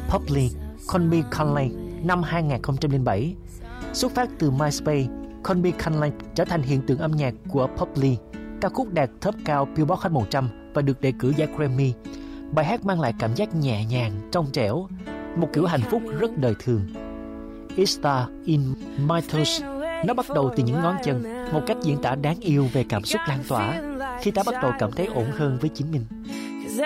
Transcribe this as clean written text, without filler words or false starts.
Poppy, Call Me Conley năm 2007. Xuất phát từ MySpace, Call Me Conley trở thành hiện tượng âm nhạc của Poppy. Ca khúc đạt top cao Billboard Hot 100 và được đề cử giải Grammy. Bài hát mang lại cảm giác nhẹ nhàng, trong trẻo, một kiểu hạnh phúc rất đời thường. It Starts in My Toes. Nó bắt đầu từ những ngón chân, một cách diễn tả đáng yêu về cảm xúc lan tỏa khi ta bắt đầu cảm thấy ổn hơn với chính mình.